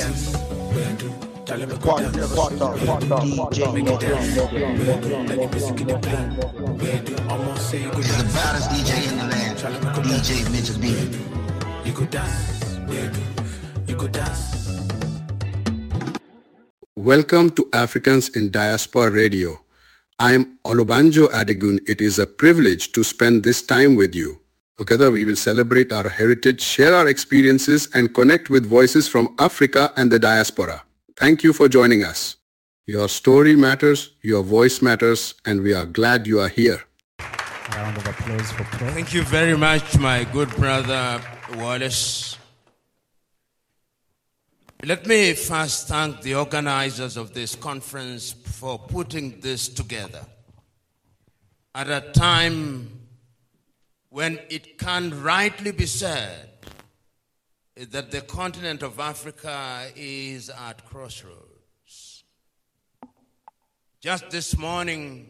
dance. Tell him go dance. DJ Make it dance. Let the music in the play. Almost say you go is the dance. baddest DJ in the land. Tell him go dance. DJ Mitchell B. You go dance. You go dance. Welcome to Africans in Diaspora Radio. I am Olubanjo Adegun. It is a privilege to spend this time with you. Together we will celebrate our heritage, share our experiences, and connect with voices from Africa and the diaspora. Thank you for joining us. Your story matters, your voice matters, and we are glad you are here. A round of applause for Paul. Thank you very much, my good brother Wallace. Let me first thank the organizers of this conference for putting this together at a time when it can rightly be said that the continent of Africa is at crossroads. Just this morning,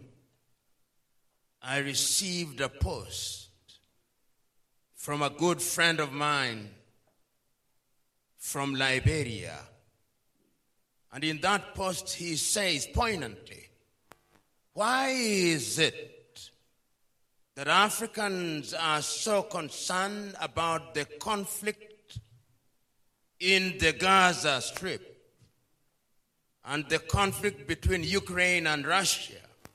I received a post from a good friend of mine from Liberia. And in that post, he says poignantly, why is it that Africans are so concerned about the conflict in the Gaza Strip and the conflict between Ukraine and Russia,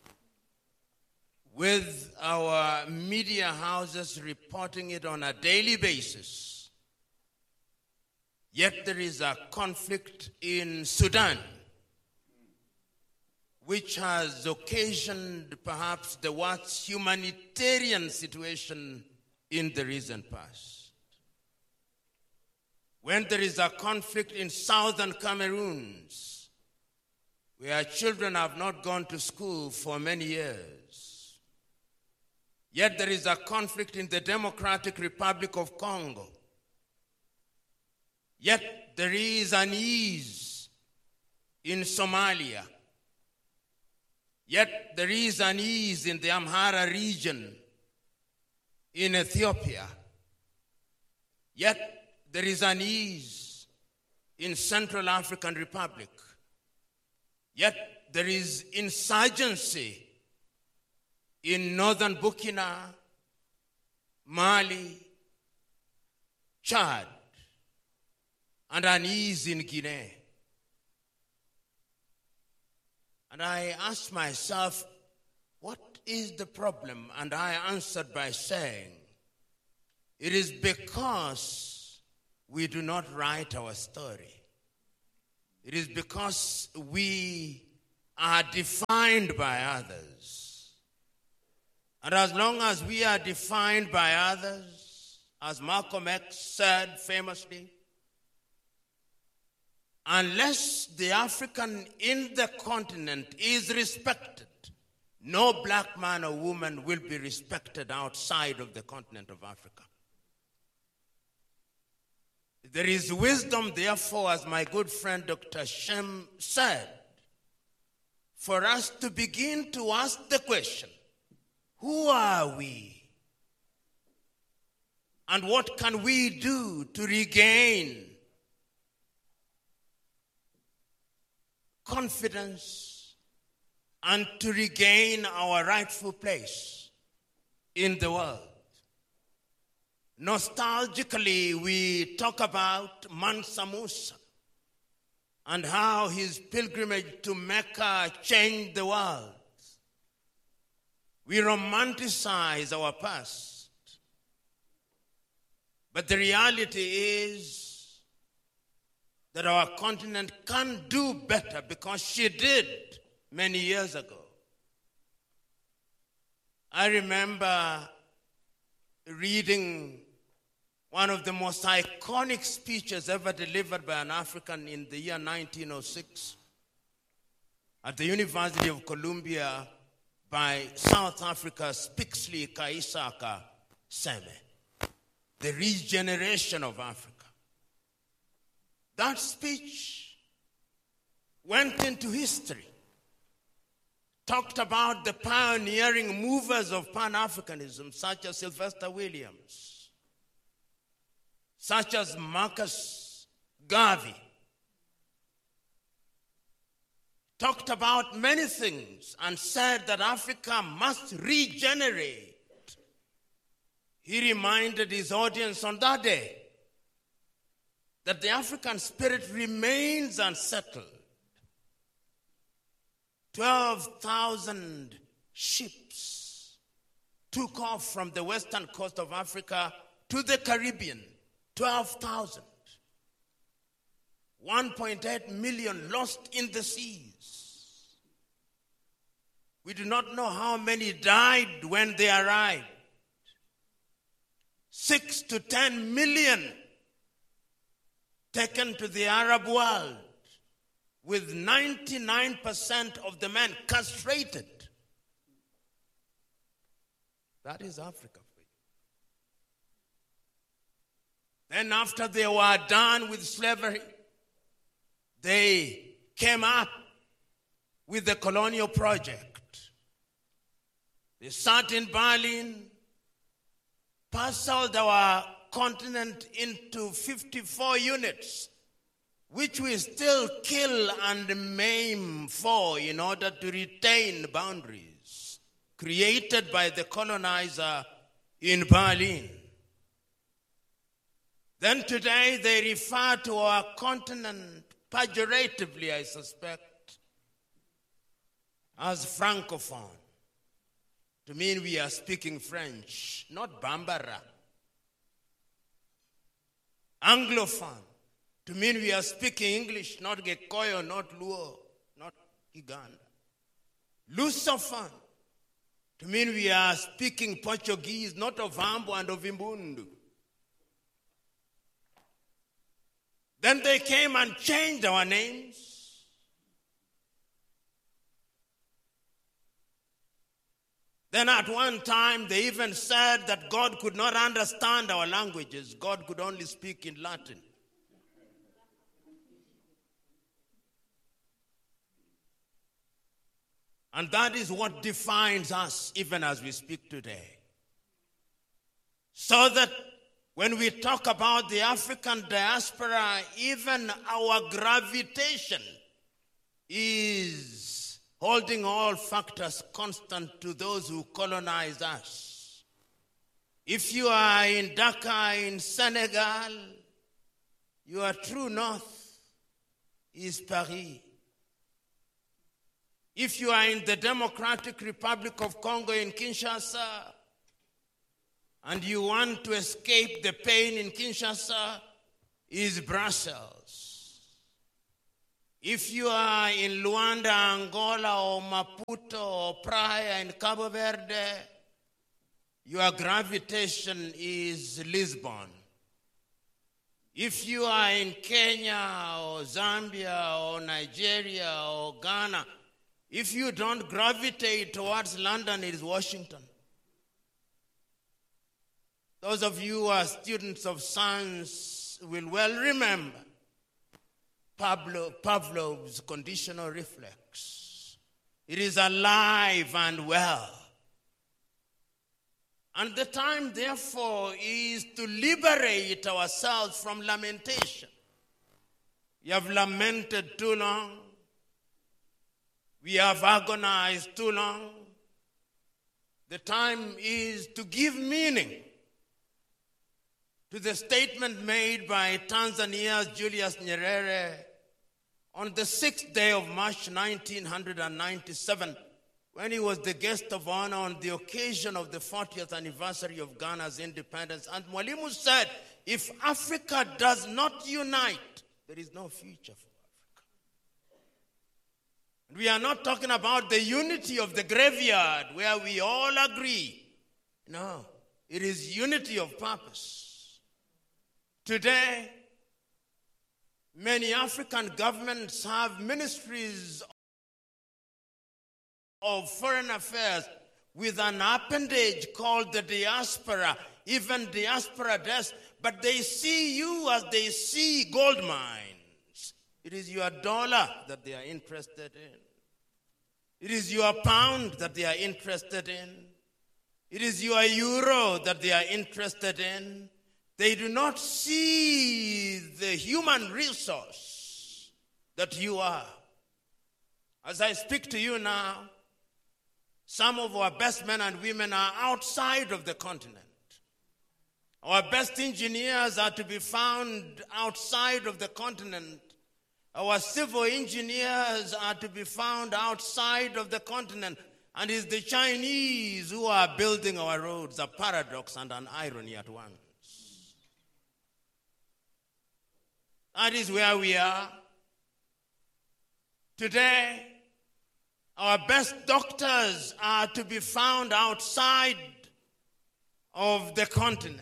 with our media houses reporting it on a daily basis? Yet there is a conflict in Sudan, which has occasioned perhaps the worst humanitarian situation in the recent past. When there is a conflict in southern Cameroon, where children have not gone to school for many years. Yet there is a conflict in the Democratic Republic of Congo. Yet there is unease in Somalia. Yet there is unease in the Amhara region in Ethiopia. Yet there is unease in Central African Republic. Yet there is insurgency in northern Burkina, Mali, Chad, and unease in Guinea. And I asked myself, what is the problem? And I answered by saying, it is because we do not write our story. It is because we are defined by others. And as long as we are defined by others, as Malcolm X said famously, unless the African in the continent is respected, no black man or woman will be respected outside of the continent of Africa. There is wisdom, therefore, as my good friend Dr. Shem said, for us to begin to ask the question, who are we? And what can we do to regain confidence and to regain our rightful place in the world? Nostalgically, we talk about Mansa Musa and how his pilgrimage to Mecca changed the world. We romanticize our past. But the reality is that our continent can do better because she did many years ago. I remember reading one of the most iconic speeches ever delivered by an African in the year 1906 at the University of Columbia by South Africa's Pixley Kaisaka Seme, the regeneration of Africa. That speech went into history, talked about the pioneering movers of Pan-Africanism, such as Sylvester Williams, such as Marcus Garvey, talked about many things and said that Africa must regenerate. He reminded his audience on that day that the African spirit remains unsettled. 12,000 ships took off from the western coast of Africa to the Caribbean. 12,000. 1.8 million lost in the seas. We do not know how many died when they arrived. 6 to 10 million taken to the Arab world, with 99% of the men castrated. That is Africa for you. Then after they were done with slavery, they came up with the colonial project. They sat in Berlin, parceled our continent into 54 units, which we still kill and maim for in order to retain boundaries created by the colonizer in Berlin. Then today they refer to our continent pejoratively, I suspect, as Francophone, to mean we are speaking French, not Bambara. Anglophone, to mean we are speaking English, not Gikoyo, not Luo, not Uganda. Lusophone, to mean we are speaking Portuguese, not Ovambo and Ovimbundu. Then they came and changed our names. Then at one time, they even said that God could not understand our languages. God could only speak in Latin. And that is what defines us even as we speak today. So that when we talk about the African diaspora, even our gravitation is holding all factors constant to those who colonized us. If you are in Dakar in Senegal, your true north is Paris. If you are in the Democratic Republic of Congo in Kinshasa, and you want to escape the pain in Kinshasa, is Brussels. If you are in Luanda, Angola, or Maputo, or Praia in Cabo Verde, your gravitation is Lisbon. If you are in Kenya, or Zambia, or Nigeria, or Ghana, if you don't gravitate towards London, it is Washington. Those of you who are students of science will well remember Pavlov's conditional reflex. It is alive and well. And the time, therefore, is to liberate ourselves from lamentation. We have lamented too long. We have agonized too long. The time is to give meaning to the statement made by Tanzania's Julius Nyerere on the 6th day of March 1997, when he was the guest of honor on the occasion of the 40th anniversary of Ghana's independence. And Mwalimu said, if Africa does not unite, there is no future for Africa. And we are not talking about the unity of the graveyard where we all agree. No, it is unity of purpose. Today, many African governments have ministries of foreign affairs with an appendage called the diaspora, even diaspora desk, but they see you as they see gold mines. It is your dollar that they are interested in. It is your pound that they are interested in. It is your euro that they are interested in. They do not see the human resource that you are. As I speak to you now, some of our best men and women are outside of the continent. Our best engineers are to be found outside of the continent. Our civil engineers are to be found outside of the continent. And it's the Chinese who are building our roads, a paradox and an irony at once. That is where we are. Today, our best doctors are to be found outside of the continent.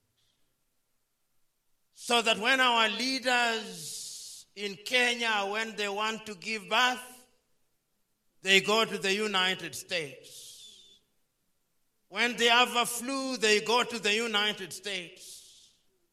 So that when our leaders in Kenya, when they want to give birth, they go to the United States. When they have a flu, they go to the United States.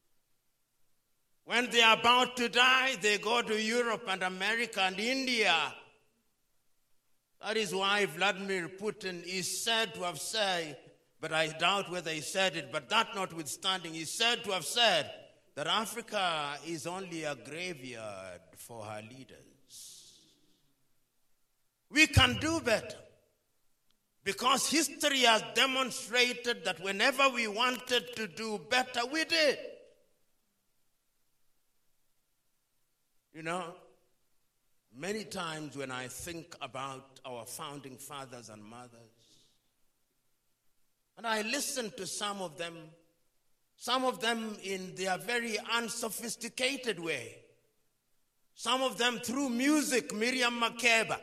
When they are about to die, they go to Europe and America and India. That is why Vladimir Putin is said to have said, but I doubt whether he said it, but that notwithstanding, he said to have said that Africa is only a graveyard for her leaders. We can do better because history has demonstrated that whenever we wanted to do better, we did. You know, many times when I think about our founding fathers and mothers, and I listen to some of them in their very unsophisticated way, some of them through music, Miriam Makeba,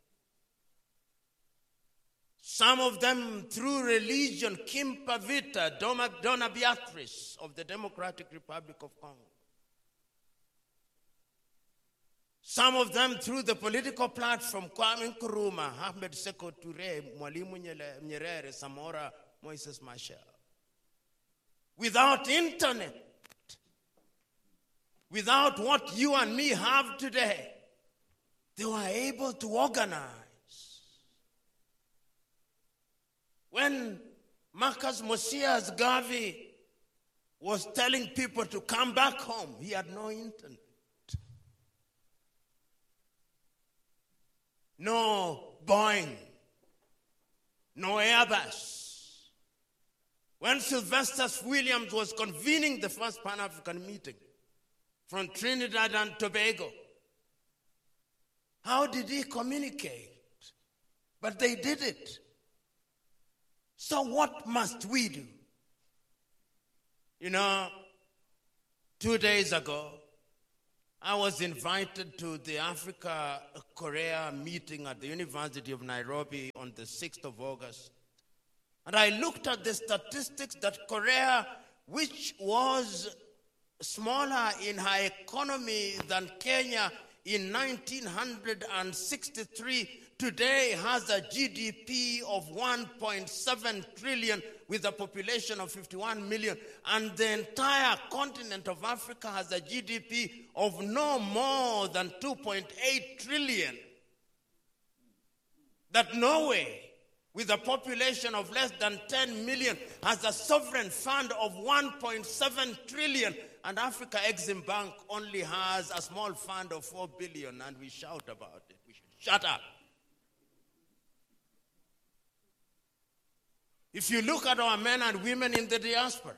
some of them through religion, Kim Pavita, Donna Beatrice of the Democratic Republic of Congo. Some of them through the political platform, Kwame Nkrumah, Ahmed Sekou Toure, Mwalimu Nyerere, Samora, Moises Machel. Without internet, without what you and me have today, they were able to organize. When Marcus Mosias Garvey was telling people to come back home, he had no internet. No Boeing, no Airbus. When Sylvester Williams was convening the first Pan-African meeting from Trinidad and Tobago, how did he communicate? But they did it. So what must we do? You know, 2 days ago, I was invited to the Africa-Korea meeting at the University of Nairobi on the 6th of August. And I looked at the statistics that Korea, which was smaller in her economy than Kenya in 1963, today has a GDP of 1.7 trillion with a population of 51 million. And the entire continent of Africa has a GDP of no more than 2.8 trillion. That Norway, with a population of less than 10 million, has a sovereign fund of 1.7 trillion. And Africa Exim Bank only has a small fund of 4 billion, and we shout about it. We should shut up. If you look at our men and women in the diaspora,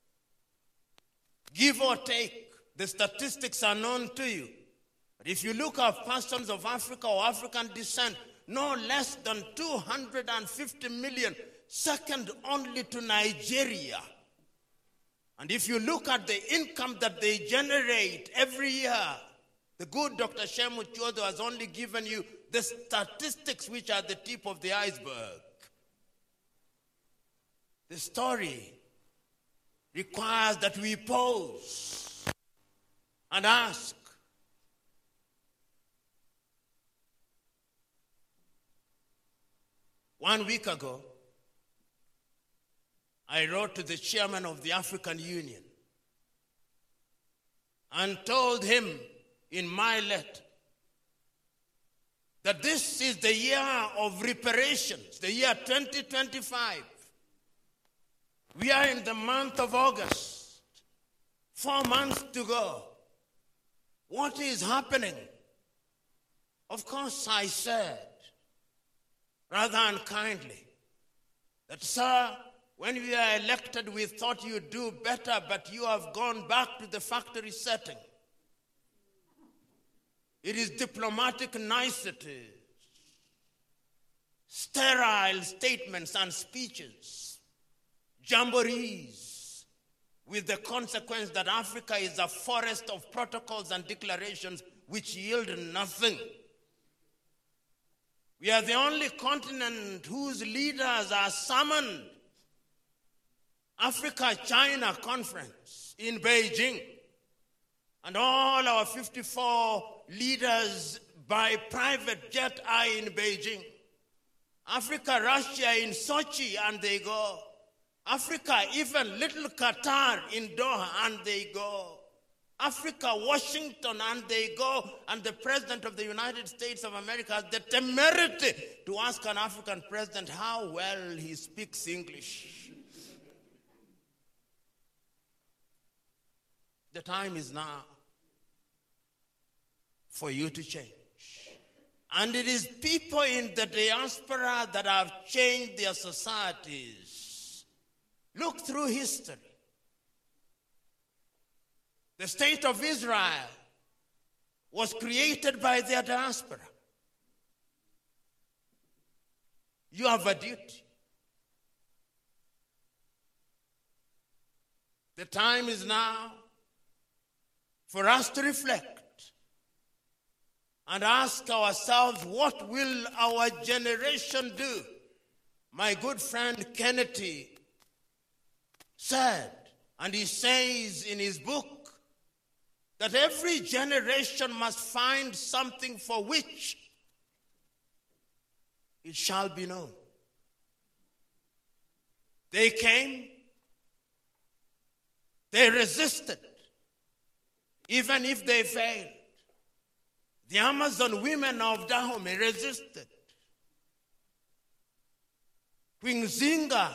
give or take, the statistics are known to you. But if you look at persons of Africa or African descent, no less than 250 million, second only to Nigeria. And if you look at the income that they generate every year, the good Dr. Shemu Chodo has only given you the statistics which are the tip of the iceberg. The story requires that we pause and ask, one week ago, I wrote to the chairman of the African Union and told him in my letter that this is the year of reparations, the year 2025. We are in the month of August, 4 months to go. What is happening? Of course, I said, rather unkindly, that, sir, when we were elected, we thought you'd do better, but you have gone back to the factory setting. It is diplomatic niceties, sterile statements and speeches, jamborees, with the consequence that Africa is a forest of protocols and declarations which yield nothing. We are the only continent whose leaders are summoned. Africa-China conference in Beijing. And all our 54 leaders by private jet are in Beijing. Africa-Russia in Sochi, and they go. Africa, even little Qatar in Doha, and they go. Africa, Washington, and they go. And the President of the United States of America has the temerity to ask an African president how well he speaks English. The time is now for you to change. And it is people in the diaspora that have changed their societies. Look through history. The state of Israel was created by their diaspora. You have a duty. The time is now for us to reflect and ask ourselves, what will our generation do? My good friend Kennedy said, and he says in his book, that every generation must find something for which it shall be known. They came, they resisted, even if they failed. The Amazon women of Dahomey resisted. Queen Zinga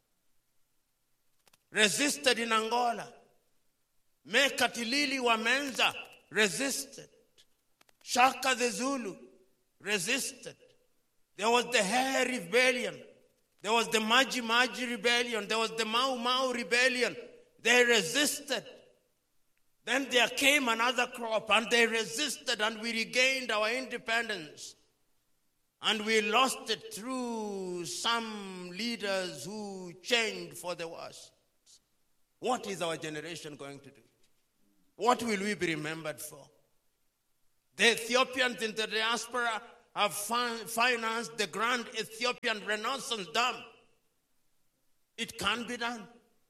resisted in Angola. Mekatilili wa Menza resisted. Shaka the Zulu resisted. There was the Hair Rebellion. There was the Maji Maji Rebellion. There was the Mau Mau Rebellion. They resisted. Then there came another crop, and they resisted, and we regained our independence. And we lost it through some leaders who changed for the worse. What is our generation going to do? What will we be remembered for? The Ethiopians in the diaspora have financed the Grand Ethiopian Renaissance Dam. It can be done.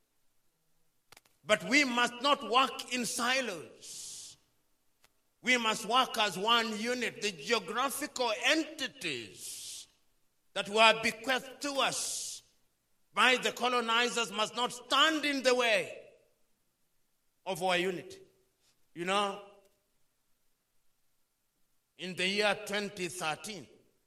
But we must not work in silos. We must work as one unit. The geographical entities that were bequeathed to us by the colonizers must not stand in the way of our unity. You know, in the year 2013,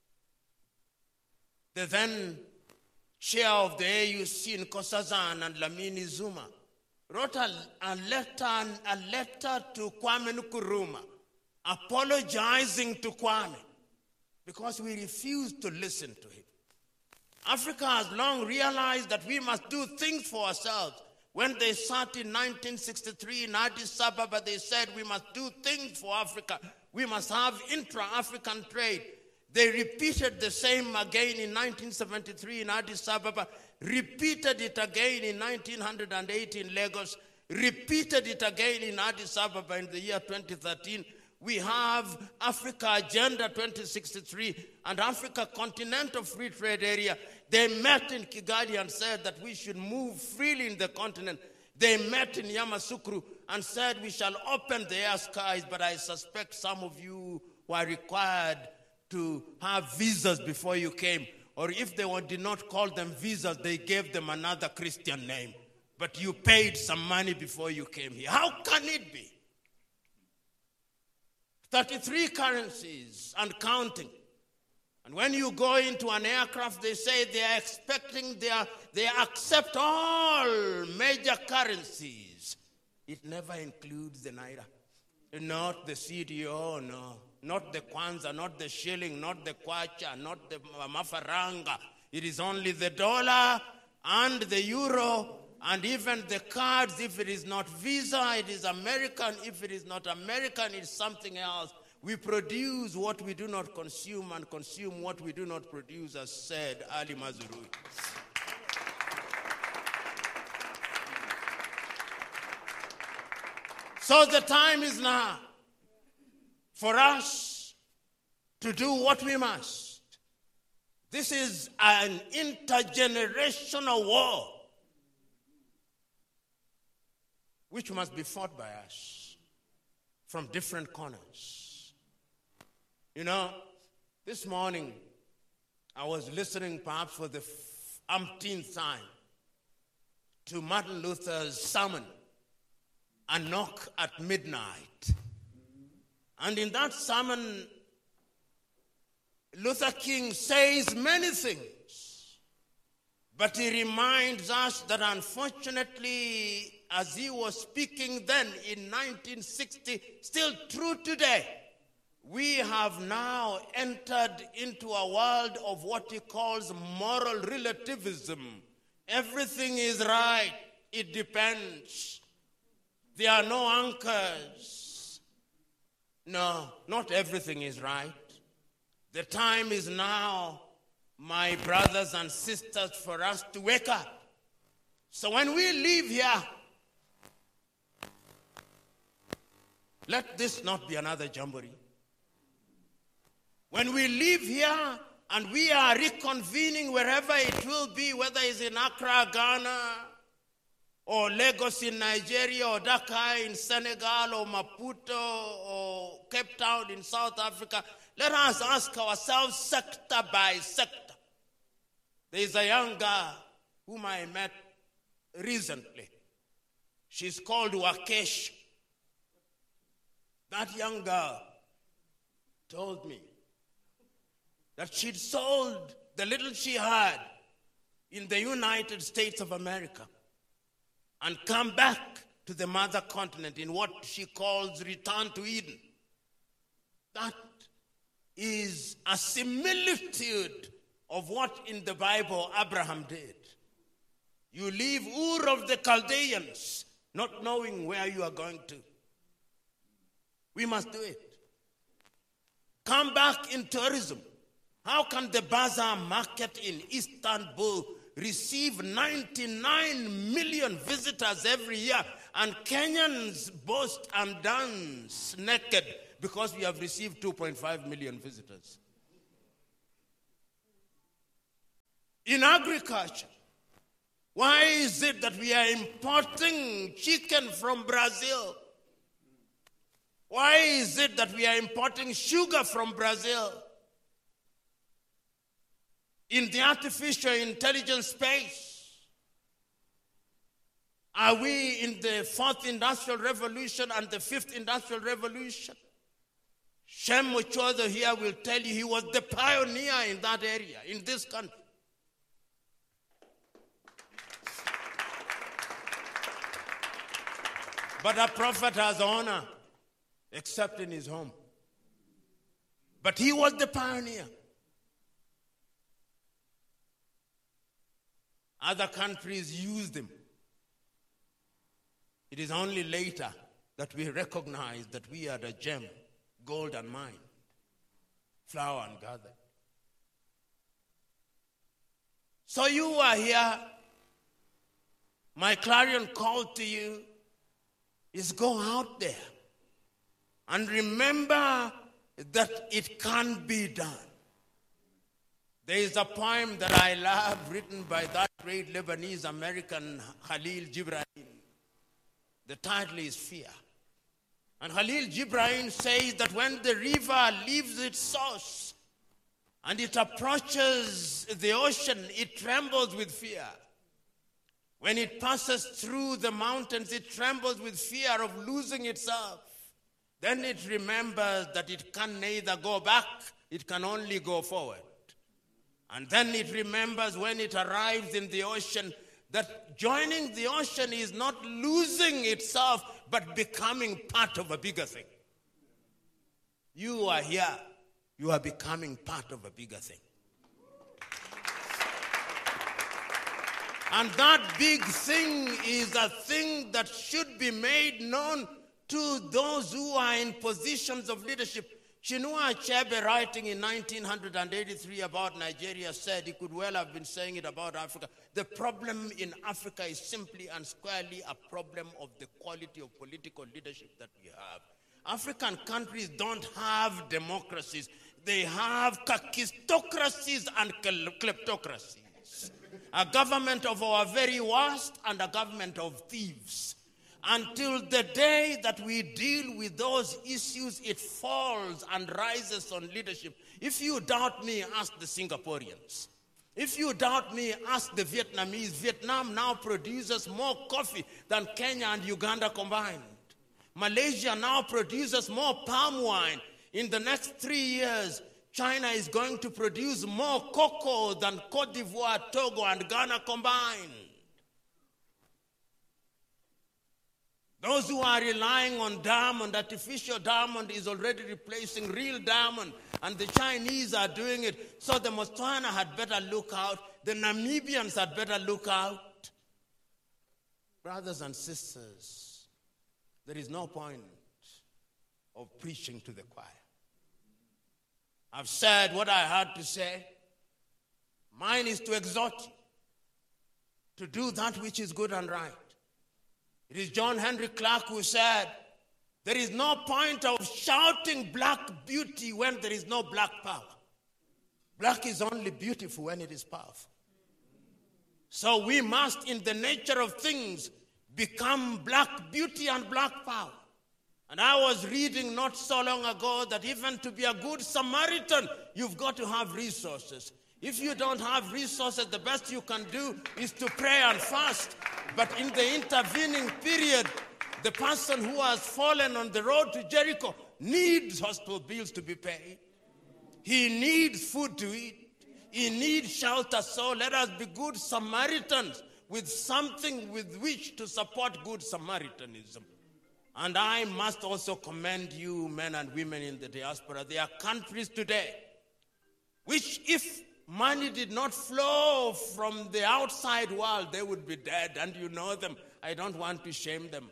the then chair of the AUC in Nkosazana and Lamini Zuma wrote a letter to Kwame Nkrumah apologizing to Kwame because we refused to listen to him. Africa has long realized that we must do things for ourselves. When they sat in 1963 in Addis Ababa, they said we must do things for Africa. We must have intra-African trade. They repeated the same again in 1973 in Addis Ababa, repeated it again in 1908 in Lagos, repeated it again in Addis Ababa in the year 2013. We have Africa Agenda 2063 and Africa Continental Free Trade Area. They met in Kigali and said that we should move freely in the continent. They met in Yamoussoukro and said we shall open the air skies, but I suspect some of you were required to have visas before you came. Or if they did not call them visas, they gave them another Christian name. But you paid some money before you came here. How can it be? 33 currencies and counting. And when you go into an aircraft, they say they are expecting, they accept all major currencies. It never includes the Naira. Not the CDO, no. not the kwanza, not the shilling, not the kwacha, not the mafaranga. It is only the dollar and the euro and even the cards. If it is not Visa, it is American. If it is not American, it's something else. We produce what we do not consume and consume what we do not produce, as said Ali Mazrui. So the time is now for us to do what we must. This is an intergenerational war which must be fought by us from different corners. You know, this morning I was listening perhaps for the umpteenth time to Martin Luther's sermon, A Knock at Midnight. And in that sermon, Luther King says many things, but he reminds us that unfortunately, as he was speaking then in 1960, still true today, we have now entered into a world of what he calls moral relativism. Everything is right. It depends. There are no anchors. No, not everything is right. The time is now, my brothers and sisters, for us to wake up. So when we leave here, let this not be another jamboree. When we leave here and we are reconvening wherever it will be, whether it's in Accra, Ghana, or Lagos in Nigeria, or Dakar in Senegal, or Maputo, or Cape Town in South Africa, let us ask ourselves sector by sector. There is a young girl whom I met recently. She's called Wakesh. That young girl told me that she'd sold the little she had in the United States of America and come back to the mother continent in what she calls return to Eden. That is a similitude of what in the Bible Abraham did. You leave Ur of the Chaldeans, not knowing where you are going to. We must do it. Come back in tourism. How can the bazaar market in Istanbul receive 99 million visitors every year, and Kenyans boast and dance naked because we have received 2.5 million visitors? In agriculture, why is it that we are importing chicken from Brazil? Why is it that we are importing sugar from Brazil? In the artificial intelligence space, are we in the 4th industrial revolution and the 5th industrial revolution? Shem Muchodo here will tell you he was the pioneer in that area, in this country. But a prophet has honor, except in his home. But he was the pioneer. Other countries used him. It is only later that we recognize that we are the gem, gold and mine, flower and gather. So you are here. My clarion call to you is go out there and remember that it can be done. There is a poem that I love written by that great Lebanese American Khalil Gibran. The title is Fear. And Khalil Gibran says that when the river leaves its source and it approaches the ocean, it trembles with fear. When it passes through the mountains, it trembles with fear of losing itself. Then it remembers that it can neither go back, it can only go forward. And then it remembers when it arrives in the ocean that joining the ocean is not losing itself, but becoming part of a bigger thing. You are here. You are becoming part of a bigger thing. And that big thing is a thing that should be made known to those who are in positions of leadership. Chinua Achebe, writing in 1983 about Nigeria, said he could well have been saying it about Africa. The problem in Africa is simply and squarely a problem of the quality of political leadership that we have. African countries don't have democracies. They have kakistocracies and kleptocracies. A government of our very worst and a government of thieves. Until the day that we deal with those issues, it falls and rises on leadership. If you doubt me, ask the Singaporeans. If you doubt me, ask the Vietnamese. Vietnam now produces more coffee than Kenya and Uganda combined. Malaysia now produces more palm wine. In the next 3 years, China is going to produce more cocoa than Cote d'Ivoire, Togo, and Ghana combined. Those who are relying on diamond, artificial diamond is already replacing real diamond, and the Chinese are doing it. So the Botswana had better look out. The Namibians had better look out. Brothers and sisters, there is no point of preaching to the choir. I've said what I had to say. Mine is to exhort you to do that which is good and right. It is John Henry Clark who said, there is no point of shouting black beauty when there is no black power. Black is only beautiful when it is powerful. So we must, in the nature of things, become black beauty and black power. And I was reading not so long ago that even to be a good Samaritan, you've got to have resources. If you don't have resources, the best you can do is to pray and fast. But in the intervening period, the person who has fallen on the road to Jericho needs hospital bills to be paid. He needs food to eat. He needs shelter. So let us be good Samaritans with something with which to support good Samaritanism. And I must also commend you, men and women in the diaspora. There are countries today which, if money did not flow from the outside world, they would be dead, and you know them. I don't want to shame them.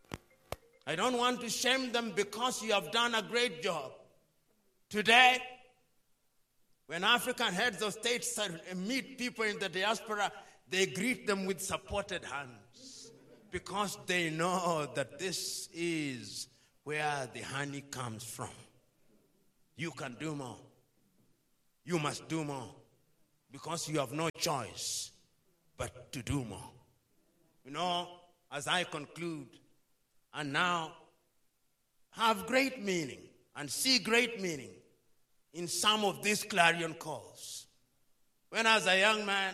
I don't want to shame them because you have done a great job. Today, when African heads of states meet people in the diaspora, they greet them with supported hands because they know that this is where the honey comes from. You can do more. You must do more because you have no choice but to do more. You know, as I conclude, and now have great meaning and see great meaning in some of these clarion calls. When I was a young man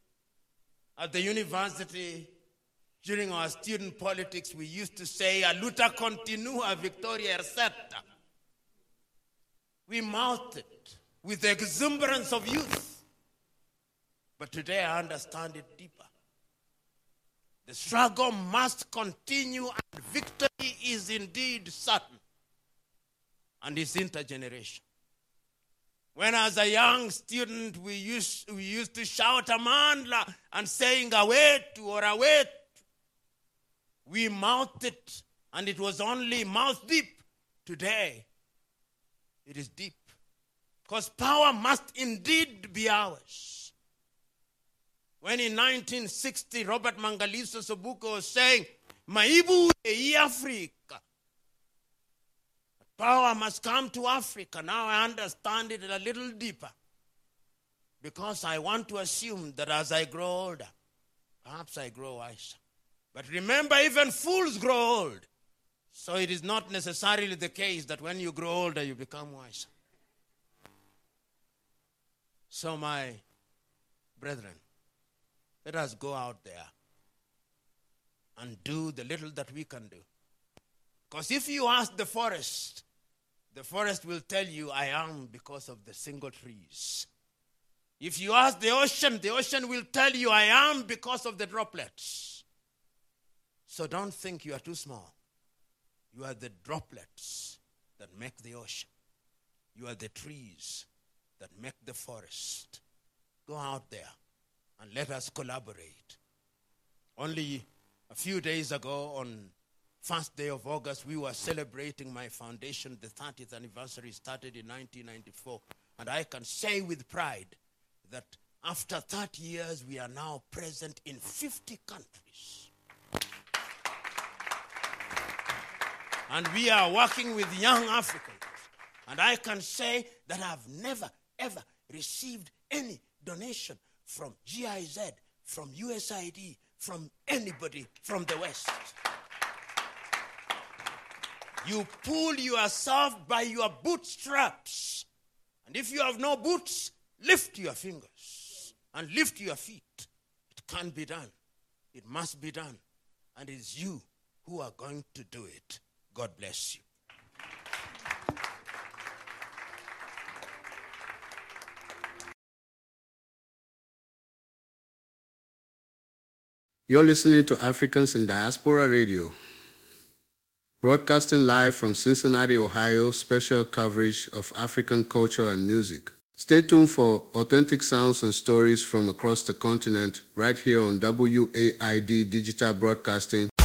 at the university, during our student politics, we used to say, "A luta continua, victoria ercerta." We mouthed it with the exuberance of youth. But today I understand it deeper. The struggle must continue, and victory is indeed certain. And it's intergenerational. When as a young student, we used to shout Amandla and saying Awetu or Awetu. We mouthed it, and it was only mouth deep. Today, it is deep. Because power must indeed be ours. When in 1960, Robert Mangaliso Sobuko was saying, Maibu e Africa. Power must come to Africa. Now I understand it a little deeper. Because I want to assume that as I grow older, perhaps I grow wiser. But remember, even fools grow old. So it is not necessarily the case that when you grow older, you become wiser. So my brethren, let us go out there and do the little that we can do. Because if you ask the forest will tell you, I am because of the single trees. If you ask the ocean will tell you, I am because of the droplets. So don't think you are too small. You are the droplets that make the ocean. You are the trees that make the forest. Go out there and let us collaborate. Only a few days ago, on first day of August, we were celebrating my foundation. The 30th anniversary started in 1994. And I can say with pride that after 30 years, we are now present in 50 countries. And we are working with young Africans. And I can say that I've never, ever received any donation from GIZ, from USAID, from anybody from the West. You pull yourself by your bootstraps. And if you have no boots, lift your fingers and lift your feet. It can be done. It must be done. And it's you who are going to do it. God bless you. You're listening to Africans in Diaspora Radio, broadcasting live from Cincinnati, Ohio, special coverage of African culture and music. Stay tuned for authentic sounds and stories from across the continent right here on WAID Digital Broadcasting